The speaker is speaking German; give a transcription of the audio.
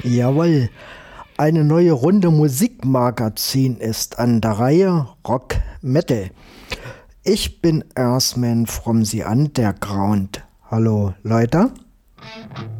Jawohl, eine neue Runde Musikmagazin ist an der Reihe Rock Metal. Ich bin Earthman from the Underground. Hallo Leute.